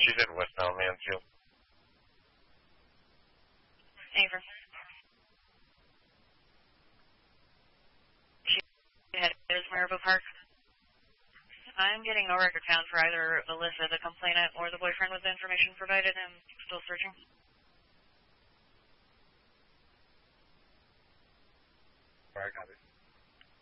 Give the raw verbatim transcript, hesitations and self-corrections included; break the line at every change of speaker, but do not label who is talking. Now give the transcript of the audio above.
She's in Westbound Mansfield.
Aver. She had is Marabou Park. I'm getting no record found for either Alyssa, the complainant, or the boyfriend with the information provided. I'm still searching.